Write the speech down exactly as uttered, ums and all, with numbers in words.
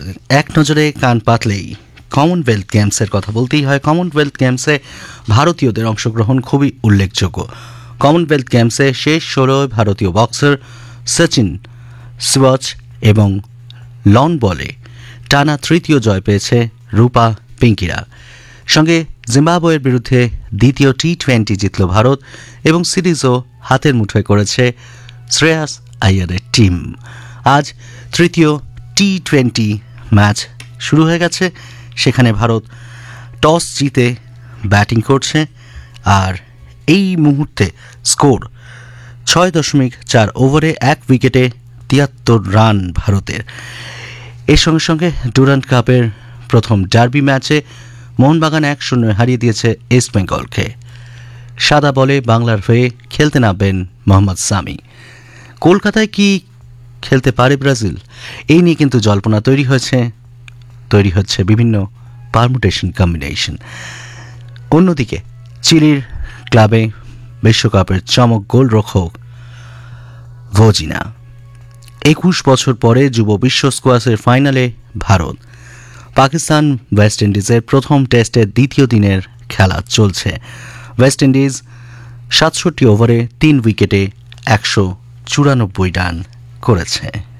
এক নজরে কান পাতলেই কমনওয়েলথ গেমসের কথা বলতেই হয়। কমনওয়েলথ গেমসে ভারতীয়দের অংশগ্রহণ খুবই উল্লেখযোগ্য। কমনওয়েলথ গেমসে শেষ ষোলোয় ভারতীয় বক্সার সচিন স্কোয়াচ এবং লন বলে টানা তৃতীয় জয় পেয়েছে রূপা পিঙ্কিরা। সঙ্গে জিম্বাবুয়ের বিরুদ্ধে দ্বিতীয় টি টোয়েন্টি জিতল ভারত এবং সিরিজও হাতের মুঠোয় করেছে শ্রেয়াস আইয়ারের টিম। আজ তৃতীয় টি টোয়েন্টি ম্যাচ শুরু হয়ে গেছে। সেখানে ভারত টস জিতে ব্যাটিং করছে আর এই মুহূর্তে স্কোর ছয় দশমিক চার ওভারে এক উইকেটে তিয়াত্তর রান ভারতের। এর সঙ্গে সঙ্গে ডুরান্ড কাপের প্রথম ডার্বি ম্যাচে মোহনবাগান এক শূন্য হারিয়ে দিয়েছে ইস্ট বেঙ্গলকে। সাদা বলে বাংলার হয়ে খেলতে নামবেন মোহাম্মদ সামি। কলকাতায় কি খেলতে পারে ব্রাজিল, এই নিয়ে কিন্তু জল্পনা তৈরি হয়েছে তৈরি হচ্ছে বিভিন্ন পারমুটেশন কম্বিনেশন। অন্যদিকে চিলির ক্লাবে বিশ্বকাপের চমক গোলরক্ষক ভোজিনা। একুশ বছর পরে যুব বিশ্ব স্কোয়াশের ফাইনালে ভারত। পাকিস্তান ওয়েস্ট ইন্ডিজের প্রথম টেস্টের দ্বিতীয় দিনের খেলা চলছে। ওয়েস্ট ইন্ডিজ সাতষট্টি ওভারে তিন উইকেটে একশো চুরানব্বই রান করেছে।